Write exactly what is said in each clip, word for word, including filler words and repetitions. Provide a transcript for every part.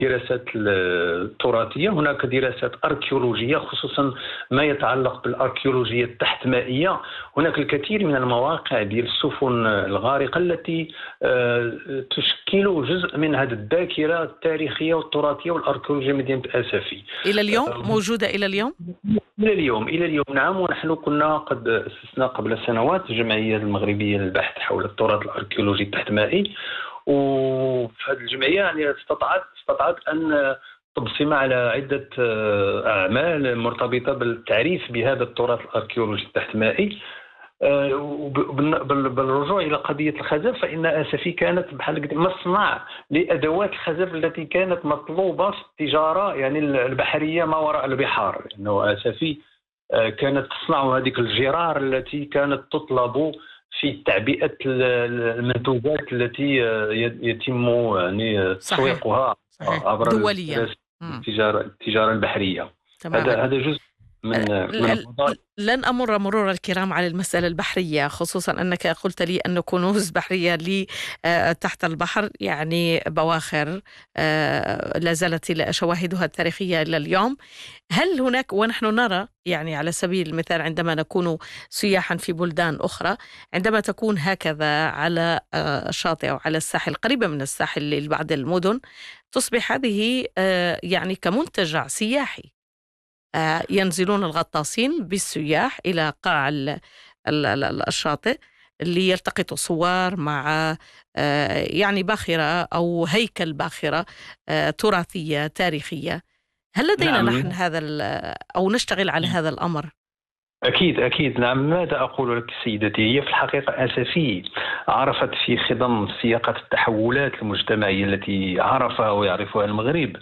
دراسات التراثية، هناك دراسات أركيولوجية خصوصا ما يتعلق بالأركيولوجيا التحتمائية. هناك الكثير من المواقع ديال السفن الغارقة التي تشكل جزء من هذه الذاكرة التاريخية والتراثية والأركيولوجية مدينة أسفي. إلى اليوم موجودة إلى اليوم؟ إلى اليوم إلى اليوم نعم. ونحن كنا قد أسسنا قبل سنوات الجمعية المغربية للبحث حول التراث الأركيولوجي التحتمائي، وفي هذه الجمعية يعني استطاعت استطاعت أن تبصم على عدة أعمال مرتبطة بالتعريف بهذا التراث الأركيولوجي التحتمائي. بالرجوع إلى قضية الخزف، فإن أسفي كانت بحال مصنع لأدوات الخزف التي كانت مطلوبة في التجارة يعني البحرية ما وراء البحار، لأنه أسفي كانت تصنع هذه الجرار التي كانت تطلب في تعبئة المنتوجات التي يتم يعني تسويقها عبر دوليا التجارة التجارة البحرية. هذا هذا جزء من, من لن أمر مرور الكرام على المسألة البحرية، خصوصا أنك قلت لي أن كنوز بحرية لي تحت البحر، يعني بواخر لا زالت شواهدها التاريخية إلى اليوم. هل هناك، ونحن نرى يعني على سبيل المثال عندما نكون سياحا في بلدان أخرى، عندما تكون هكذا على الشاطئ أو على الساحل قريبة من الساحل لبعض المدن، تصبح هذه يعني كمنتجع سياحي، ينزلون الغطاسين بالسياح إلى قاع الشاطئ ليلتقطوا صور مع يعني باخرة أو هيكل باخرة تراثية تاريخية. هل لدينا نعم. نحن هذا أو نشتغل على هذا الأمر؟ أكيد أكيد نعم. ماذا أقول لك سيدتي؟ هي في الحقيقة أسفي عرفت في خضم سياقات التحولات المجتمعية التي عرفها ويعرفها المغرب،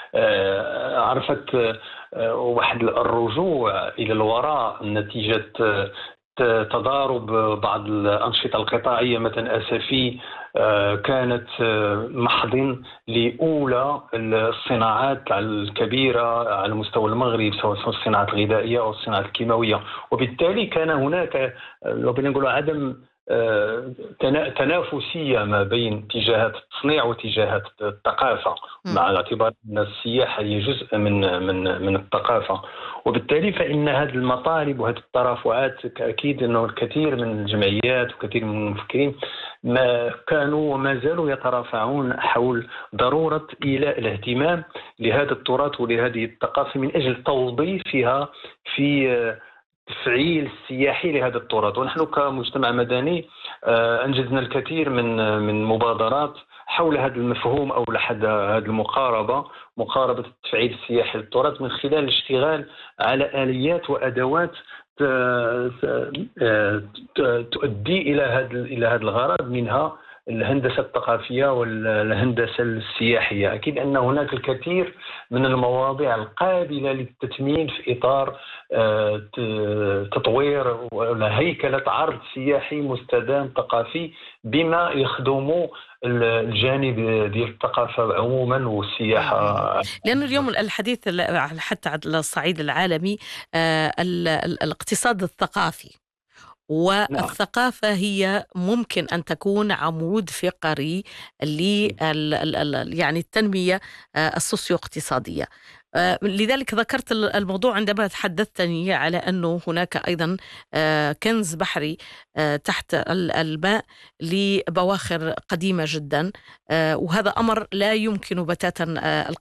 عرفت واحد الرجوع إلى الوراء نتيجة تضارب بعض الأنشطة القطاعية. مثلا أسفي كانت محضن لأولى الصناعات الكبيرة على مستوى المغرب، سواء الصناعات الغذائية أو الصناعات الكيماوية، وبالتالي كان هناك لو بدنا نقول عدم تنافسية ما بين اتجاهات التصنيع واتجاهات الثقافة، مع الاعتبار أن السياحة هي جزء من من من الثقافة. وبالتالي فإن هذه المطالب وهذه الترافعات أكيد أنه الكثير من الجمعيات وكثير من المفكرين ما كانوا وما زالوا يترافعون حول ضرورة إيلاء الاهتمام لهذا التراث ولهذه الثقافة من أجل توظيفها في تفعيل السياحي لهذا التراث. ونحن كمجتمع مدني أنجزنا الكثير من من مبادرات حول هذا المفهوم أو لحد هذه المقاربة، مقاربة التفعيل السياحي للتراث من خلال الاشتغال على آليات وأدوات تؤدي إلى هذا إلى هذا الغرض، منها الهندسة الثقافية والهندسة السياحية. أكيد أن هناك الكثير من المواضيع القابلة للتتميم في إطار تطوير هيكلة عرض سياحي مستدام ثقافي بما يخدم الجانب ديال الثقافة عموما والسياحة. لأنه اليوم الحديث حتى على الصعيد العالمي الاقتصاد الثقافي، والثقافة هي ممكن أن تكون عمود فقري ل يعني التنمية السوسيو اقتصادية. لذلك ذكرت الموضوع عندما تحدثتني على أنه هناك أيضا كنز بحري تحت الماء لبواخر قديمة جدا، وهذا أمر لا يمكن بتاتا